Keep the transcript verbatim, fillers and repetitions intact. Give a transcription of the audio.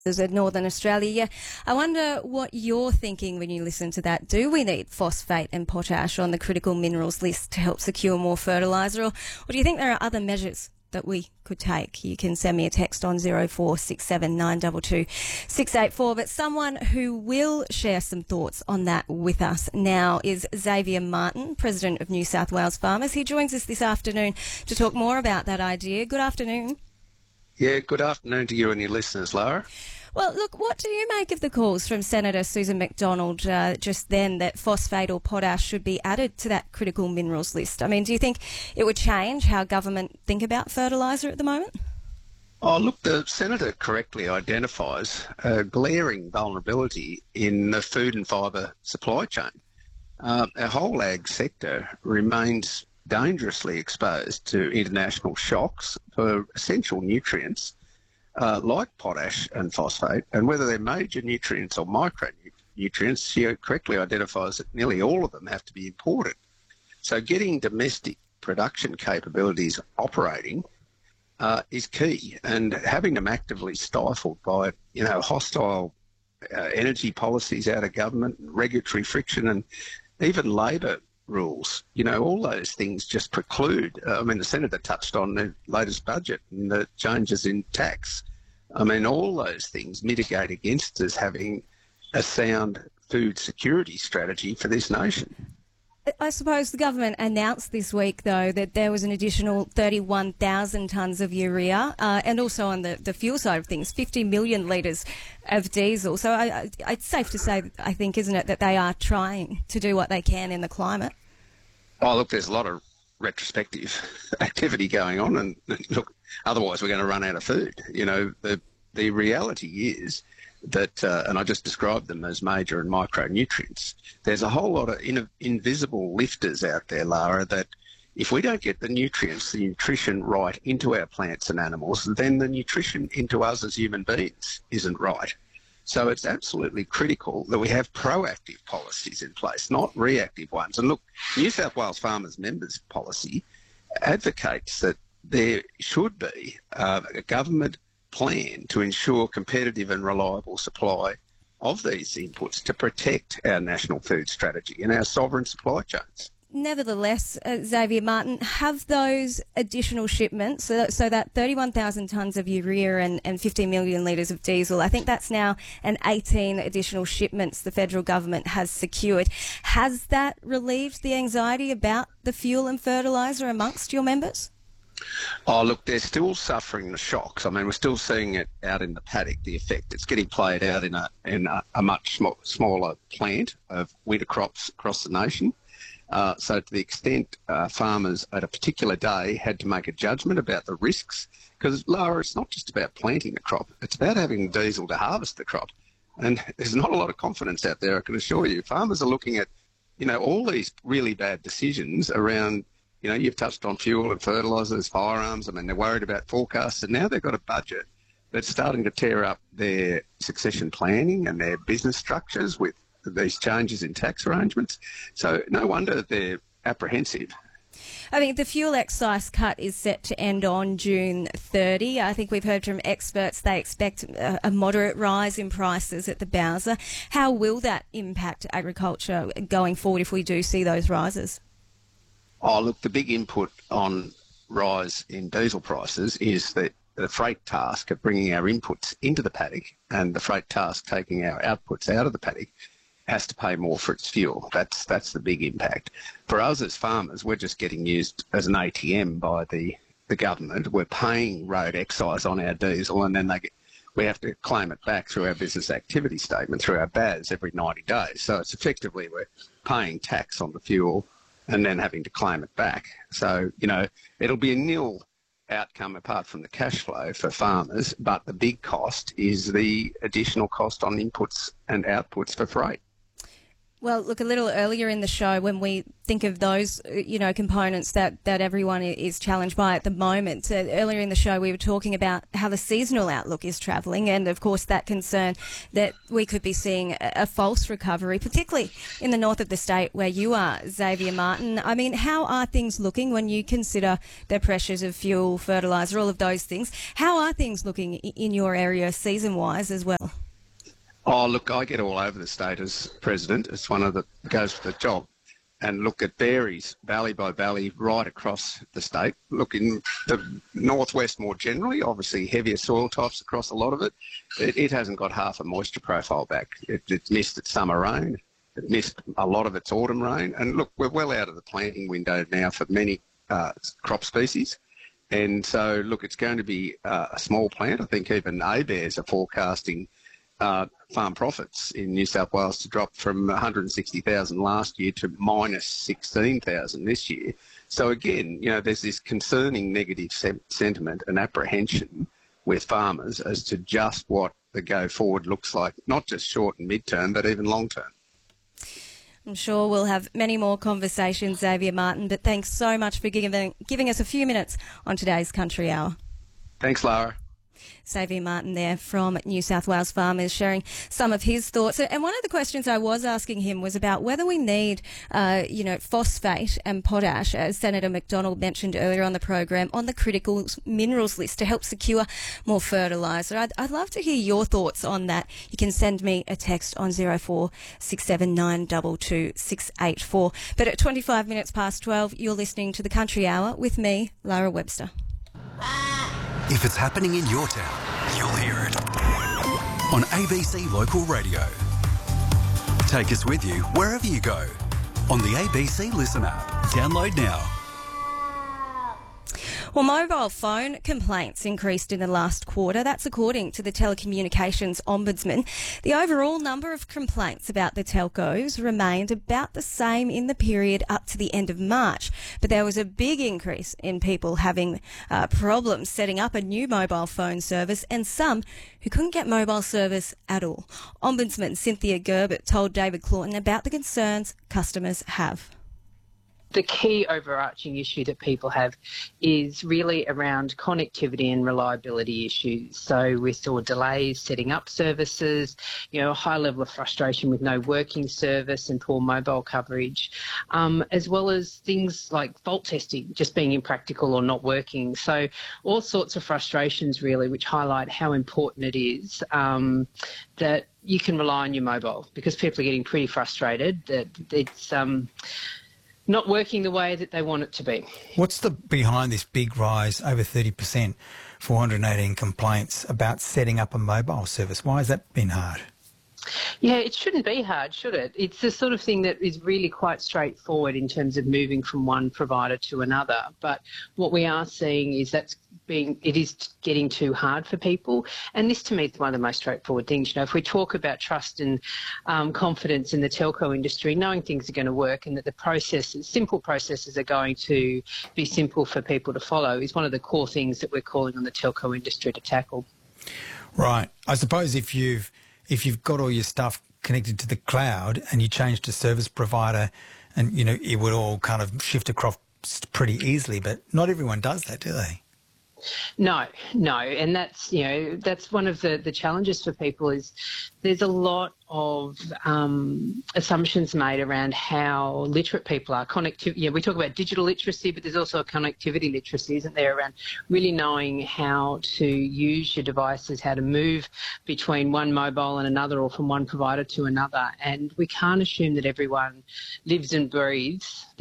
in Northern Australia. Yeah, I wonder what you're thinking when you listen to that. Do we need phosphate and potash on the critical minerals list to help secure more fertiliser, or, or do you think there are other measures that we could take? You can send me a text on zero four six seven nine two two six eight four. But someone who will share some thoughts on that with us now is Xavier Martin, President of New South Wales Farmers. He joins us this afternoon to talk more about that idea. Good afternoon. Yeah, good afternoon to you and your listeners, Lara. Well, look, what do you make of the calls from Senator Susan McDonald uh, just then that phosphate or potash should be added to that critical minerals list? I mean, do you think it would change how government think about fertiliser at the moment? Oh, look, the Senator correctly identifies a glaring vulnerability in the food and fibre supply chain. Uh, our whole ag sector remains dangerously exposed to international shocks for essential nutrients uh, like potash and phosphate, and whether they're major nutrients or micronutrients, she correctly identifies that nearly all of them have to be imported. So getting domestic production capabilities operating uh, is key, and having them actively stifled by, you know, hostile uh, energy policies out of government, regulatory friction, and even labour rules, you know, all those things just preclude. Uh, I mean, the Senator touched on the latest budget and the changes in tax. I mean, all those things mitigate against us having a sound food security strategy for this nation. I suppose the government announced this week, though, that there was an additional thirty-one thousand tonnes of urea uh, and also on the, the fuel side of things, fifty million litres of diesel. So I, I, it's safe to say, I think, isn't it, that they are trying to do what they can in the climate? Oh, look, there's a lot of retrospective activity going on, and look, otherwise we're going to run out of food. You know, the, the reality is that, uh, and I just described them as major and micronutrients, there's a whole lot of in, invisible lifters out there, Lara, that if we don't get the nutrients, the nutrition right into our plants and animals, then the nutrition into us as human beings isn't right. So it's absolutely critical that we have proactive policies in place, not reactive ones. And look, New South Wales Farmers Members Policy advocates that there should be uh, a government plan to ensure competitive and reliable supply of these inputs to protect our national food strategy and our sovereign supply chains. Nevertheless, uh, Xavier Martin, have those additional shipments, so that, so that thirty-one thousand tonnes of urea and, and fifty million litres of diesel, I think that's now an eighteen additional shipments the federal government has secured. Has that relieved the anxiety about the fuel and fertiliser amongst your members? Oh, look, they're still suffering the shocks. I mean, we're still seeing it out in the paddock, the effect. It's getting played out in a, in a, a much sm- smaller plant of winter crops across the nation. Uh, so to the extent uh, farmers at a particular day had to make a judgment about the risks, because, Lara, it's not just about planting the crop, it's about having diesel to harvest the crop. And there's not a lot of confidence out there, I can assure you. Farmers are looking at, you know, all these really bad decisions around, you know, you've touched on fuel and fertilisers, firearms. I mean, they're worried about forecasts, and now they've got a budget that's starting to tear up their succession planning and their business structures with these changes in tax arrangements. So no wonder they're apprehensive. I mean, the fuel excise cut is set to end on June thirtieth. I think we've heard from experts they expect a, a moderate rise in prices at the Bowser. How will that impact agriculture going forward if we do see those rises? Oh, look, the big input on rise in diesel prices is that the freight task of bringing our inputs into the paddock and the freight task taking our outputs out of the paddock has to pay more for its fuel. That's that's the big impact. For us as farmers, we're just getting used as an A T M by the, the government. We're paying road excise on our diesel, and then they get, we have to claim it back through our business activity statement, through our B A S every ninety days. So it's effectively we're paying tax on the fuel and then having to claim it back. So, you know, it'll be a nil outcome apart from the cash flow for farmers, but the big cost is the additional cost on inputs and outputs for freight. Well, look, a little earlier in the show, when we think of those, uh, you know, components that, that everyone i- is challenged by at the moment, uh, earlier in the show we were talking about how the seasonal outlook is travelling, and of course that concern that we could be seeing a, a false recovery, particularly in the north of the state where you are, Xavier Martin. I mean, how are things looking when you consider the pressures of fuel, fertiliser, all of those things? How are things looking i- in your area season-wise as well? Oh, look, I get all over the state as president. It's one of the goes for the job. And look, it varies valley by valley right across the state. Look, in the northwest more generally, obviously heavier soil types across a lot of it. It, it hasn't got half a moisture profile back. It, it missed its summer rain. It missed a lot of its autumn rain. And look, we're well out of the planting window now for many uh, crop species. And so, look, it's going to be uh, a small plant. I think even A B A R E S are forecasting Uh, farm profits in New South Wales to drop from one hundred sixty thousand last year to minus sixteen thousand this year. So again, you know, there's this concerning negative se- sentiment and apprehension with farmers as to just what the go forward looks like, not just short and mid-term, but even long-term. I'm sure we'll have many more conversations, Xavier Martin, but thanks so much for giving, giving us a few minutes on today's Country Hour. Thanks, Lara. Xavier Martin there from New South Wales Farmers sharing some of his thoughts. And one of the questions I was asking him was about whether we need, uh, you know, phosphate and potash, as Senator McDonald mentioned earlier on the program, on the critical minerals list to help secure more fertiliser. I'd, I'd love to hear your thoughts on that. You can send me a text on zero four six seven nine two two six eight four. But at twenty-five minutes past twelve, you're listening to the Country Hour with me, Lara Webster. If it's happening in your town, you'll hear it on A B C Local Radio. Take us with you wherever you go on the A B C Listen app. Download now. Well, mobile phone complaints increased in the last quarter. That's according to the Telecommunications Ombudsman. The overall number of complaints about the telcos remained about the same in the period up to the end of March. But there was a big increase in people having uh, problems setting up a new mobile phone service, and some who couldn't get mobile service at all. Ombudsman Cynthia Gerbert told David Claughton about the concerns customers have. The key overarching issue that people have is really around connectivity and reliability issues. So we saw delays setting up services, you know, a high level of frustration with no working service and poor mobile coverage, um, as well as things like fault testing just being impractical or not working. So all sorts of frustrations really, which highlight how important it is um, that you can rely on your mobile, because people are getting pretty frustrated that it's um, not working the way that they want it to be. What's the behind this big rise, over thirty percent, four hundred eighteen complaints about setting up a mobile service? Why has that been hard? Yeah, it shouldn't be hard, should it? It's the sort of thing that is really quite straightforward in terms of moving from one provider to another. But what we are seeing is that's being, it is getting too hard for people. And this to me is one of the most straightforward things. You know, if we talk about trust and um, confidence in the telco industry, knowing things are going to work and that the processes, simple processes are going to be simple for people to follow is one of the core things that we're calling on the telco industry to tackle. Right. I suppose if you've if you've got all your stuff connected to the cloud and you change to service provider, and, you know, it would all kind of shift across pretty easily, but not everyone does that, do they? No, no, and that's, you know, that's one of the, the challenges for people is there's a lot of um, assumptions made around how literate people are. Connectivity, yeah, we talk about digital literacy, but there's also a connectivity literacy, isn't there, around really knowing how to use your devices, how to move between one mobile and another or from one provider to another. And we can't assume that everyone lives and breathes